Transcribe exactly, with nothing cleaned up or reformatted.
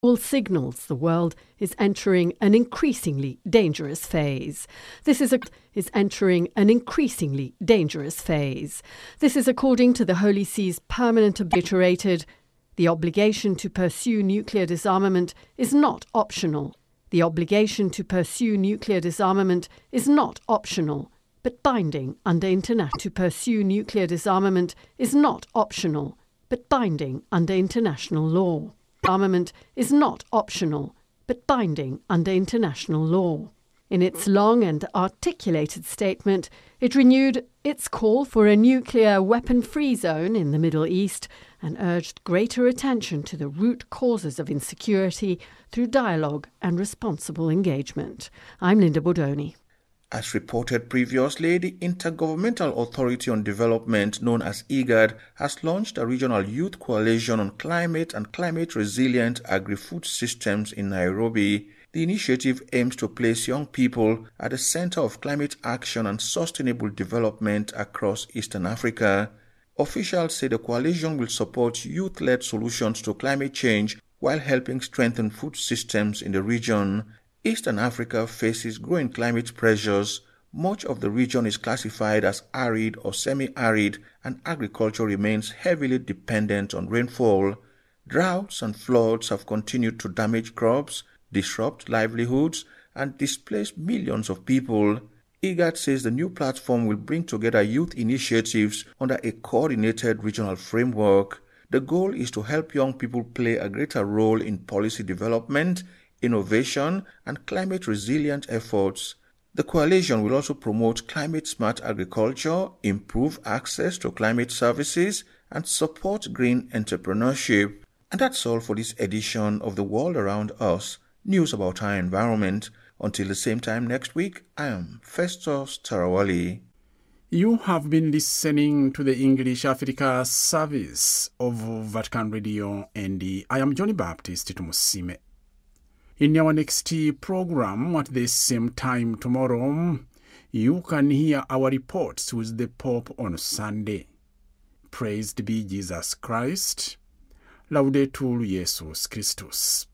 All signals the world is entering an increasingly dangerous phase. This is a, is entering an increasingly dangerous phase. This is according to the Holy See's permanent obliterated. The obligation to pursue nuclear disarmament is not optional. The obligation to pursue nuclear disarmament is not optional, but binding under international. To pursue nuclear disarmament is not optional, but binding under international law. Armament is not optional, but binding under international law. In its long and articulated statement, it renewed its call for a nuclear weapon-free zone in the Middle East and urged greater attention to the root causes of insecurity through dialogue and responsible engagement. I'm Linda Bodoni. As reported previously, the Intergovernmental Authority on Development, known as IGAD, has launched a regional youth coalition on climate and climate-resilient agri-food systems in Nairobi. The initiative aims to place young people at the center of climate action and sustainable development across Eastern Africa. Officials say the coalition will support youth-led solutions to climate change while helping strengthen food systems in the region. Eastern Africa faces growing climate pressures. Much of the region is classified as arid or semi-arid, and agriculture remains heavily dependent on rainfall. Droughts and floods have continued to damage crops, disrupt livelihoods, and displace millions of people. IGAD says the new platform will bring together youth initiatives under a coordinated regional framework. The goal is to help young people play a greater role in policy development, innovation, and climate-resilient efforts. The coalition will also promote climate-smart agriculture, improve access to climate services, and support green entrepreneurship. And that's all for this edition of The World Around Us, news about our environment. Until the same time next week, I am Festus Tarawali. You have been listening to the English Africa service of Vatican Radio, and I am Johnny Baptist Tumusime. In our next program at the same time tomorrow, you can hear our reports with the Pope on Sunday. Praised be Jesus Christ. Laudetur Jesus Christus.